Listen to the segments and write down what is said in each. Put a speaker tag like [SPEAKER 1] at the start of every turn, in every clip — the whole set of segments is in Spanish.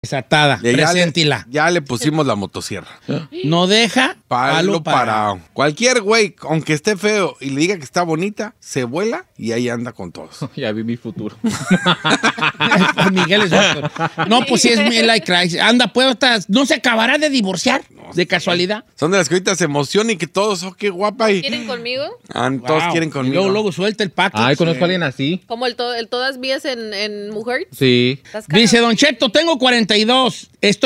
[SPEAKER 1] Desatada, preséntila.
[SPEAKER 2] Ya le pusimos la motosierra.
[SPEAKER 1] No deja
[SPEAKER 2] Palo parado. Cualquier güey, aunque esté feo y le diga que está bonita, se vuela y ahí anda con todos.
[SPEAKER 3] Ya vi mi futuro.
[SPEAKER 1] Miguel es otro. No, pues sí es Midlife Crisis. Anda, pues, ¿no se acabará de divorciar? ¿De casualidad?
[SPEAKER 2] Son de las que ahorita se emocionan y que todos, oh, qué guapa. Y...
[SPEAKER 4] ¿Quieren conmigo?
[SPEAKER 2] Todos quieren conmigo.
[SPEAKER 1] Y luego suelta el pato.
[SPEAKER 3] Ay, conozco a alguien así.
[SPEAKER 4] ¿Como el todas vías en mujer?
[SPEAKER 3] Sí.
[SPEAKER 1] Dice Don Cheto, tengo 42.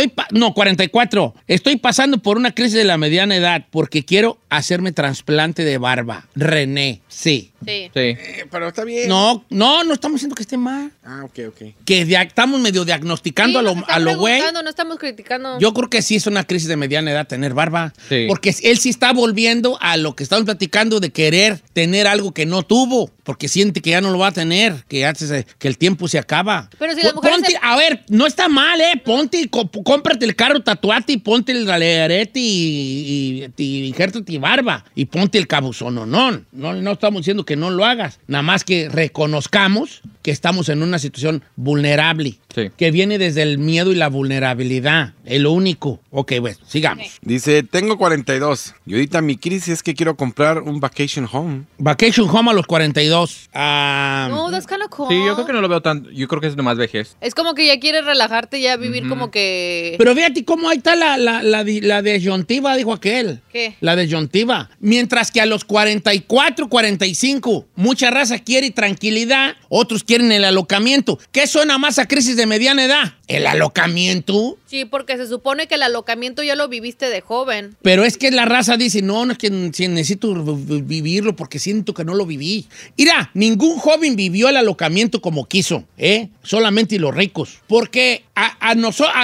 [SPEAKER 1] 44. Estoy pasando por una crisis de la mediana edad porque quiero hacerme trasplante de barba. René, sí.
[SPEAKER 4] Sí.
[SPEAKER 2] Pero está bien.
[SPEAKER 1] No estamos diciendo que esté mal.
[SPEAKER 2] Ok.
[SPEAKER 1] Que estamos medio diagnosticando a lo güey.
[SPEAKER 4] No estamos criticando.
[SPEAKER 1] Yo creo que sí es una crisis de mediana edad tener barba.
[SPEAKER 3] Sí.
[SPEAKER 1] Porque él sí está volviendo a lo que estamos platicando de querer tener algo que no tuvo. Porque siente que ya no lo va a tener, que el tiempo se acaba.
[SPEAKER 4] Pero si las mujeres
[SPEAKER 1] A ver, no está mal, ponte y cómprate el carro, tatuate y ponte el arete y injértate barba y ponte el cabuzón. No estamos diciendo que no lo hagas. Nada más que reconozcamos que estamos en una situación vulnerable.
[SPEAKER 3] Sí.
[SPEAKER 1] Que viene desde el miedo y la vulnerabilidad. Es lo único. Ok, bueno, sigamos.
[SPEAKER 2] Dice, tengo 42. Y ahorita mi crisis es que quiero comprar un vacation home.
[SPEAKER 1] Vacation home a los 42.
[SPEAKER 4] No, that's kind of cool.
[SPEAKER 3] Sí, yo creo que no lo veo tan. Yo creo que es nomás vejez.
[SPEAKER 4] Es como que ya quieres relajarte, ya vivir como que...
[SPEAKER 1] Pero fíjate cómo ahí está la disyuntiva, dijo aquel.
[SPEAKER 4] ¿Qué?
[SPEAKER 1] La disyuntiva. Mientras que a los 44, 45, mucha raza quiere tranquilidad, otros quieren el alocamiento. ¿Qué suena más a crisis de mediana edad? ¿El alocamiento?
[SPEAKER 4] Sí, porque se supone que el alocamiento ya lo viviste de joven.
[SPEAKER 1] Pero es que la raza dice, no, es que necesito vivirlo porque siento que no lo viví. Mira, ningún joven vivió el alocamiento como quiso, solamente los ricos. Porque a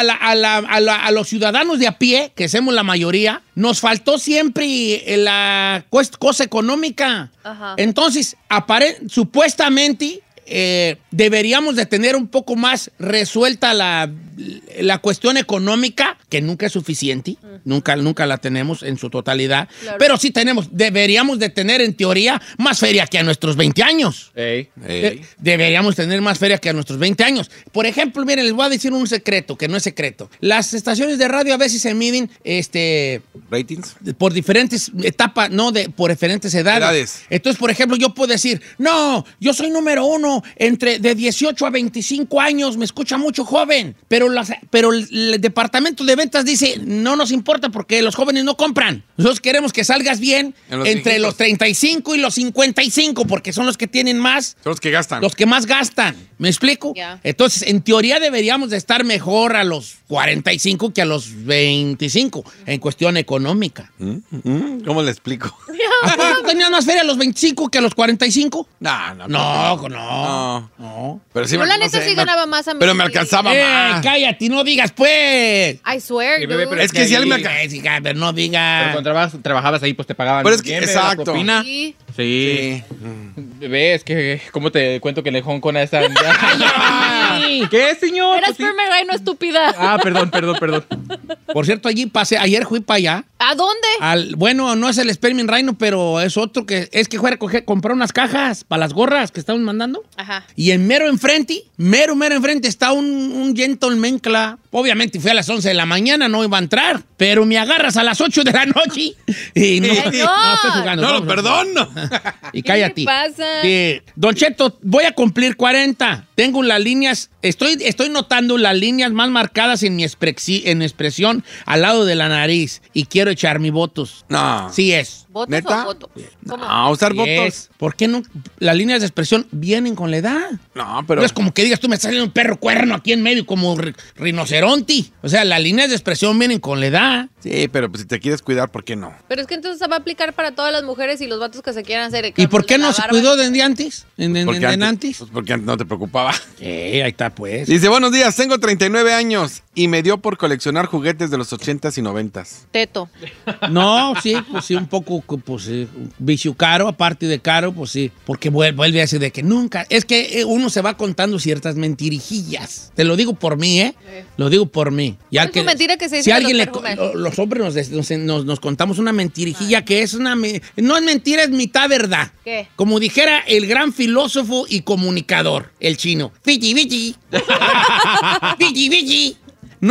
[SPEAKER 1] los ciudadanos de a pie, que somos la mayoría, nos faltó siempre la cosa económica.
[SPEAKER 4] Ajá.
[SPEAKER 1] Entonces, supuestamente... deberíamos de tener un poco más resuelta la cuestión económica, que nunca es suficiente, nunca la tenemos en su totalidad, claro. Pero sí deberíamos de tener en teoría más feria que a nuestros 20 años. Deberíamos tener más feria que a nuestros 20 años. Por ejemplo, miren, les voy a decir un secreto, que no es secreto. Las estaciones de radio a veces se miden
[SPEAKER 2] ratings
[SPEAKER 1] por diferentes etapas, por diferentes edades. Entonces, por ejemplo, yo puedo decir, no, yo soy número 1 de 18 a 25 años, me escucha mucho joven, pero el departamento de ventas dice, no nos importa porque los jóvenes no compran. Nosotros queremos que salgas bien entre los 35 y los 55, porque son los que tienen más.
[SPEAKER 2] Son los que gastan.
[SPEAKER 1] Los que más gastan. ¿Me explico?
[SPEAKER 4] Yeah.
[SPEAKER 1] Entonces, en teoría deberíamos de estar mejor a los 45 que a los 25 en cuestión económica.
[SPEAKER 2] ¿Cómo le explico?
[SPEAKER 1] ¿A poco tenías más feria a los 25 que a los 45?
[SPEAKER 2] No. Pero sí,
[SPEAKER 4] la neta sí ganaba más a mí.
[SPEAKER 2] Pero me alcanzaba más.
[SPEAKER 1] Cállate, no digas, pues.
[SPEAKER 4] I swear, dude.
[SPEAKER 2] Pero es que si alguien me
[SPEAKER 1] Pero no digas.
[SPEAKER 3] Pero cuando trabajabas ahí, pues te pagaban.
[SPEAKER 2] Pero es que, exacto.
[SPEAKER 4] Sí.
[SPEAKER 3] Bebé, es que, ¿cómo te cuento que le jonco a esa? ¿Qué, señor?
[SPEAKER 4] Era Sperma Rhino, estúpida.
[SPEAKER 3] Perdón.
[SPEAKER 1] Por cierto, ayer fui para allá.
[SPEAKER 4] ¿A dónde?
[SPEAKER 1] Bueno, no es el Sperming Rhino, pero es otro que fue a comprar unas cajas para las gorras que estaban mandando.
[SPEAKER 4] Ajá.
[SPEAKER 1] Y en mero enfrente está un gentleman, obviamente fui a las 11 de la mañana, no iba a entrar, pero me agarras a las 8 de la noche y no estoy jugando.
[SPEAKER 2] No, perdón.
[SPEAKER 1] Y cállate.
[SPEAKER 4] ¿Qué pasa?
[SPEAKER 1] Don Cheto, voy a cumplir 40. Tengo las líneas, estoy notando las líneas más marcadas en mi expresión al lado de la nariz y quiero echar mis votos.
[SPEAKER 2] No.
[SPEAKER 1] Sí es.
[SPEAKER 4] ¿Votos
[SPEAKER 2] ¿Neta?
[SPEAKER 4] o votos? ¿Cómo?
[SPEAKER 2] No, usar votos.
[SPEAKER 1] ¿Por qué no? Las líneas de expresión vienen con la edad.
[SPEAKER 2] No, pero...
[SPEAKER 1] No es como que digas, tú me está saliendo un perro cuerno aquí en medio como rinoceronte. O sea, las líneas de expresión vienen con la edad.
[SPEAKER 2] Sí, pero pues, si te quieres cuidar, ¿por qué no?
[SPEAKER 4] Pero es que entonces va a aplicar para todas las mujeres y los vatos que se quieran hacer.
[SPEAKER 1] ¿Y por qué no se cuidó desde antes?
[SPEAKER 2] Porque
[SPEAKER 1] ¿En
[SPEAKER 2] antes?
[SPEAKER 1] antes?
[SPEAKER 2] Pues porque antes no te preocupaba.
[SPEAKER 1] Ahí está, pues.
[SPEAKER 2] Dice, buenos días, tengo 39 años y me dio por coleccionar juguetes de los 80s y 90s.
[SPEAKER 4] Teto.
[SPEAKER 1] No, sí, pues sí, un poco, pues sí, vicio caro, aparte de caro, pues sí, porque vuelve a decir de que nunca, es que uno se va contando ciertas mentirijillas. Te lo digo por mí, Lo digo por mí.
[SPEAKER 4] ¿Cuál es tu mentira que se dice
[SPEAKER 1] si
[SPEAKER 4] de
[SPEAKER 1] alguien
[SPEAKER 4] los perfumes?
[SPEAKER 1] los hombres nos contamos una mentirijilla que es no es mentira, es mitad verdad.
[SPEAKER 4] ¿Qué?
[SPEAKER 1] Como dijera el gran filósofo y comunicador, el chino. Fiji, fiji. Fiji, fiji.